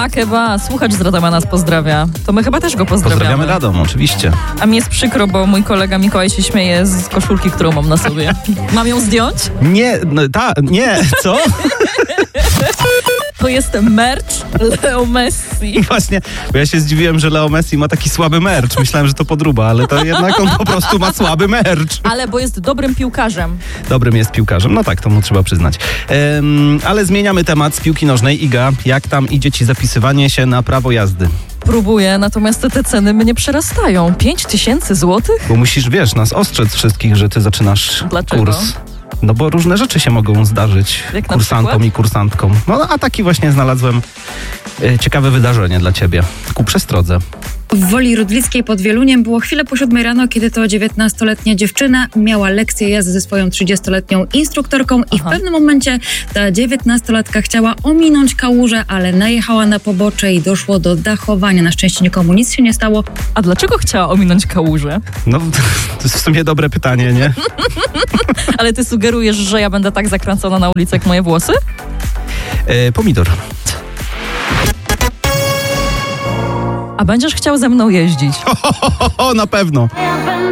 Makeba, słuchacz z Radomia nas pozdrawia. To my chyba też go pozdrawiamy. Pozdrawiamy Radom, oczywiście. A mi jest przykro, bo mój kolega Mikołaj się śmieje z koszulki, którą mam na sobie. Mam ją zdjąć? Nie, nie, co? To jest merch Leo Messi. Właśnie, bo ja się zdziwiłem, że Leo Messi ma taki słaby merch. Myślałem, że to podróba, ale to jednak on po prostu ma słaby merch. Ale bo jest dobrym piłkarzem. Dobrym jest piłkarzem, no tak, to mu trzeba przyznać. Ale zmieniamy temat z piłki nożnej. Iga, jak tam idzie ci zapisywanie się na prawo jazdy? Próbuję, natomiast te ceny mnie przerastają. 5000 złotych? Bo musisz, wiesz, nas ostrzec wszystkich, że ty zaczynasz Dlaczego? kurs. No bo różne rzeczy się mogą zdarzyć Jak na kursantom przykład? i kursantkom. No a taki właśnie znalazłem ciekawe wydarzenie dla ciebie. Ku przestrodze. W Woli Rudlickiej pod Wieluniem było chwilę po 7 rano, kiedy to 19-letnia dziewczyna miała lekcję jazdy ze swoją 30-letnią instruktorką i w pewnym momencie ta 19-latka chciała ominąć kałużę, ale najechała na pobocze i doszło do dachowania. Na szczęście nikomu nic się nie stało. A dlaczego chciała ominąć kałużę? No to jest w sumie dobre pytanie, nie? Ale ty sugerujesz, że ja będę tak zakręcona na ulicę jak moje włosy? Pomidor. A będziesz chciał ze mną jeździć? Na pewno.